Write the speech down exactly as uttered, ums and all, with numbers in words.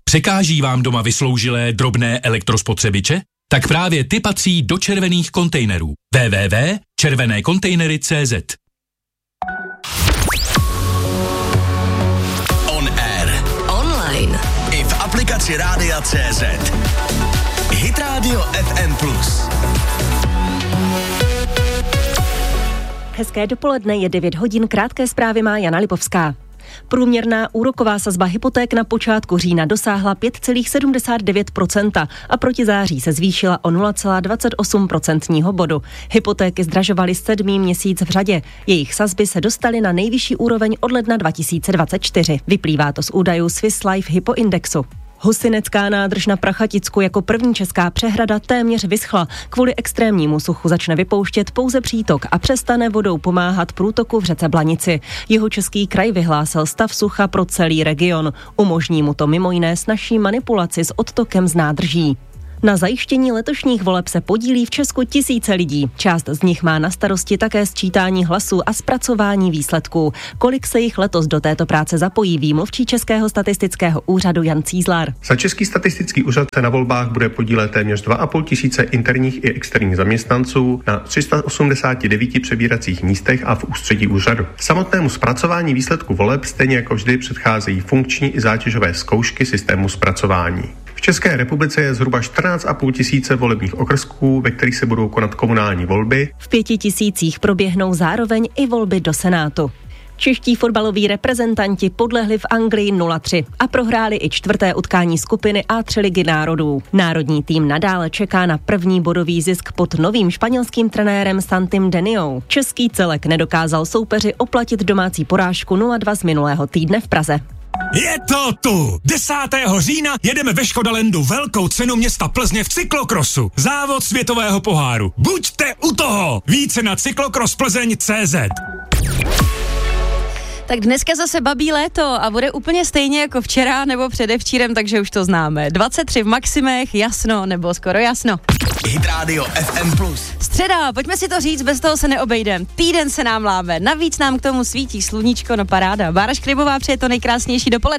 Překáží vám doma vysloužilé drobné elektrospotřebiče? Tak právě ty patří do červených kontejnerů. w w w tečka červené kontejnery tečka c z On air. Online. I v aplikaci Rádia C Z. Hit Radio F M plus. Hezké dopoledne, je devět hodin, krátké zprávy má Jana Lipovská. Průměrná úroková sazba hypoték na počátku října dosáhla pět celá sedmdesát devět procenta a proti září se zvýšila o nula celá dvacet osm procentního bodu. Hypotéky zdražovaly sedmý měsíc v řadě. Jejich sazby se dostaly na nejvyšší úroveň od ledna dva tisíce dvacet čtyři. Vyplývá to z údajů Swiss Life Hypo Indexu. Husinecká nádrž na Prachaticku jako první česká přehrada téměř vyschla. Kvůli extrémnímu suchu začne vypouštět pouze přítok a přestane vodou pomáhat průtoku v řece Blanici. Jihočeský kraj vyhlásil stav sucha pro celý region. Umožní mu to mimo jiné snazší manipulaci s odtokem z nádrží. Na zajištění letošních voleb se podílí v Česku tisíce lidí. Část z nich má na starosti také sčítání hlasů a zpracování výsledků. Kolik se jich letos do této práce zapojí, ví mluvčí Českého statistického úřadu Jan Cízlar. Za Český statistický úřad se na volbách bude podílet téměř dva a půl tisíce interních i externích zaměstnanců na tři sta osmdesáti devíti přebíracích místech a v ústředí úřadu. Samotnému zpracování výsledků voleb stejně jako vždy předcházejí funkční i zátěžové zkoušky systému zpracování. V České republice je zhruba čtrnáct a půl tisíce volebních okrsků, ve kterých se budou konat komunální volby. V pěti tisících proběhnou zároveň i volby do Senátu. Čeští fotbaloví reprezentanti podlehli v Anglii nula tři a prohráli i čtvrté utkání skupiny A tři Ligy národů. Národní tým nadále čeká na první bodový zisk pod novým španělským trenérem Santim Deniou. Český celek nedokázal soupeři oplatit domácí porážku nula dva z minulého týdne v Praze. Je to tu! desátého října jedeme ve Škodalandu velkou cenu města Plzně v cyklokrosu. Závod světového poháru. Buďte u toho! Více na cyklokrossplzeň tečka cé zet. Tak dneska zase babí léto a bude úplně stejně jako včera nebo předevčírem, takže už to známe. dvacet tři v maximech, jasno nebo skoro jasno. Hit Radio F M plus. Středa, pojďme si to říct, bez toho se neobejdem. Týden se nám láme, navíc nám k tomu svítí sluníčko, no paráda. Bára Škrybová přeje to nejkrásnější dopoledne.